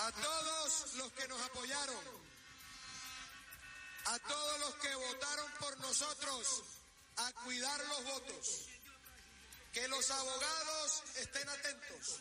A todos los que nos apoyaron, a todos los que votaron por nosotros, a cuidar los votos, que los abogados estén atentos,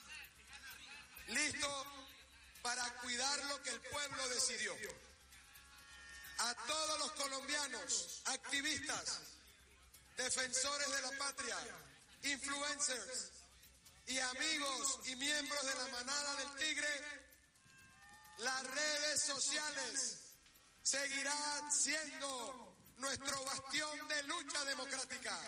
listos para cuidar lo que el pueblo decidió. A todos los colombianos, activistas, defensores de la patria, influencers y amigos y miembros de la manada del tigre, las redes sociales seguirán siendo nuestro bastión de lucha democrática.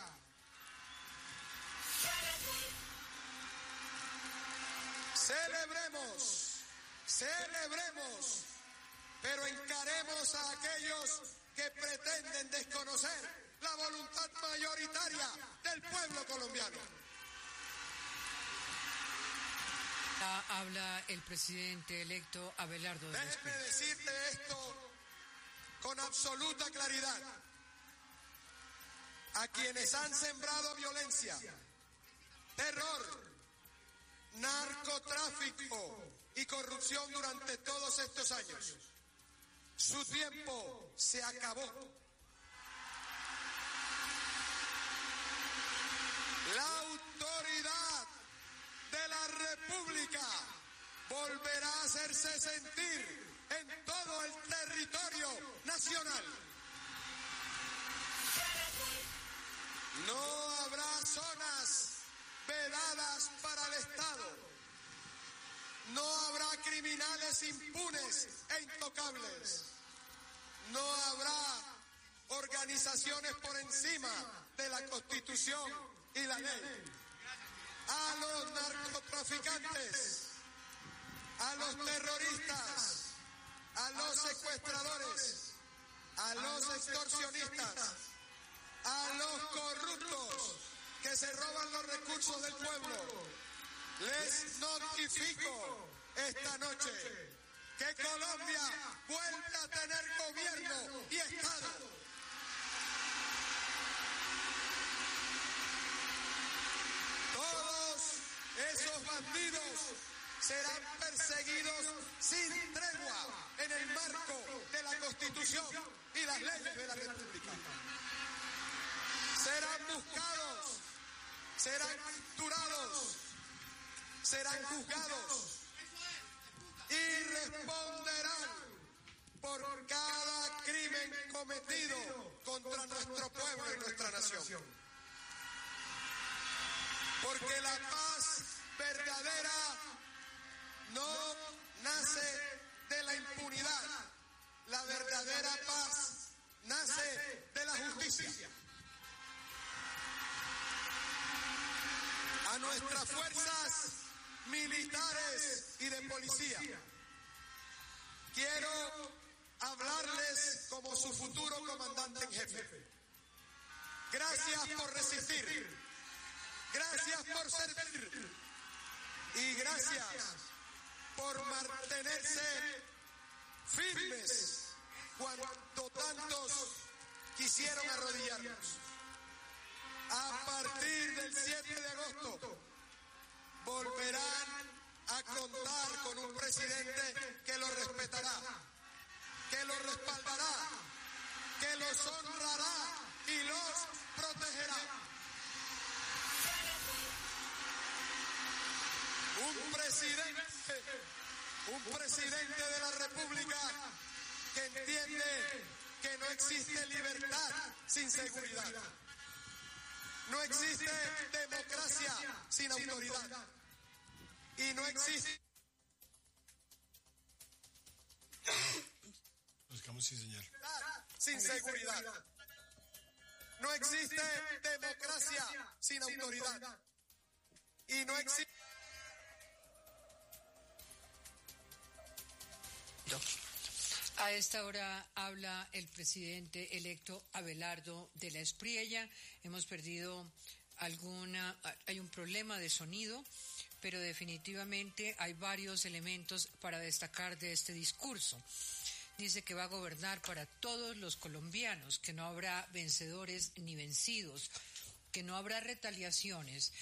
Celebremos, pero encaremos a aquellos que pretenden desconocer la voluntad mayoritaria del pueblo colombiano. Habla el presidente electo Abelardo. Déjeme decirte esto con absoluta claridad. A quienes han sembrado violencia, terror, narcotráfico y corrupción durante todos estos años, su tiempo se acabó. La autoridad de la República volverá a hacerse sentir en todo el territorio nacional. No habrá zonas vedadas para el Estado. No habrá criminales impunes e intocables. No habrá organizaciones por encima de la Constitución y la ley. A los narcotraficantes, a los terroristas, a los secuestradores, a los extorsionistas, a los corruptos que se roban los recursos del pueblo, les notifico esta noche que Colombia vuelve a tener gobierno y Estado. Todos esos bandidos serán perseguidos sin tregua en el marco de la Constitución y las leyes de la República. Serán buscados, serán capturados, serán juzgados y responderán por cada crimen cometido contra nuestro pueblo y nuestra nación. Porque la paz verdadera no nace de la impunidad. La verdadera paz nace de la justicia. A nuestras fuerzas militares y de policía, quiero hablarles como su futuro comandante en jefe. Gracias por resistir, gracias por servir y gracias por mantenerse firmes cuando tantos quisieron arrodillarnos. A partir del 7 de agosto volverán a contar con un presidente que los respetará, que los respaldará, que los honrará y los protegerá. Un presidente de la República que entiende que no existe libertad sin seguridad. No existe democracia sin autoridad. Y no existe... Nos quedamos sin señal. Sin seguridad. No existe democracia sin autoridad. Y no existe... A esta hora habla el presidente electo Abelardo de la Espriella. Hemos perdido hay un problema de sonido, pero definitivamente hay varios elementos para destacar de este discurso. Dice que va a gobernar para todos los colombianos, que no habrá vencedores ni vencidos, que no habrá retaliaciones,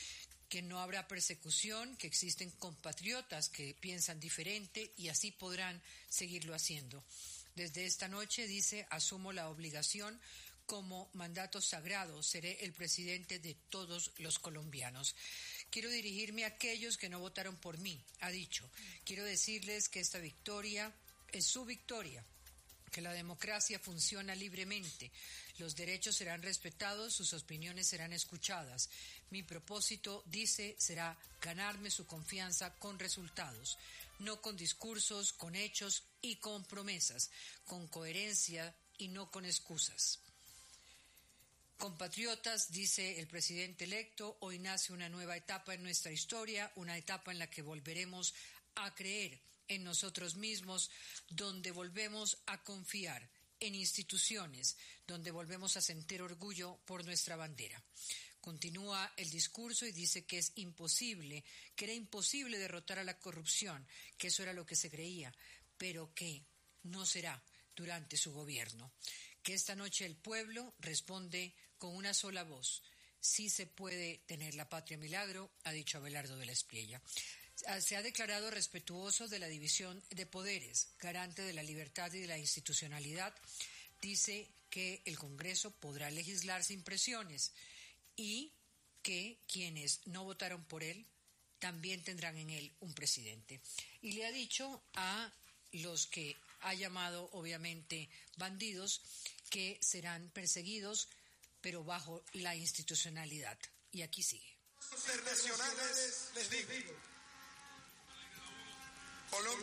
que no habrá persecución, que existen compatriotas que piensan diferente y así podrán seguirlo haciendo. Desde esta noche, dice, asumo la obligación como mandato sagrado, seré el presidente de todos los colombianos. Quiero dirigirme a aquellos que no votaron por mí, ha dicho. Quiero decirles que esta victoria es su victoria, que la democracia funciona libremente, los derechos serán respetados, sus opiniones serán escuchadas. Mi propósito, dice, será ganarme su confianza con resultados, no con discursos, con hechos y con promesas, con coherencia y no con excusas. Compatriotas, dice el presidente electo, hoy nace una nueva etapa en nuestra historia, una etapa en la que volveremos a creer en nosotros mismos, donde volvemos a confiar en instituciones, donde volvemos a sentir orgullo por nuestra bandera. Continúa el discurso y dice que es imposible, que era imposible derrotar a la corrupción, que eso era lo que se creía, pero que no será durante su gobierno. Que esta noche el pueblo responde con una sola voz. Sí se puede tener la patria milagro, ha dicho Abelardo de la Espriella. Se ha declarado respetuoso de la división de poderes, garante de la libertad y de la institucionalidad. Dice que el Congreso podrá legislar sin presiones y que quienes no votaron por él también tendrán en él un presidente. Y le ha dicho a los que ha llamado obviamente bandidos que serán perseguidos, pero bajo la institucionalidad. Y aquí sigue. Internacionales, les digo, Colombia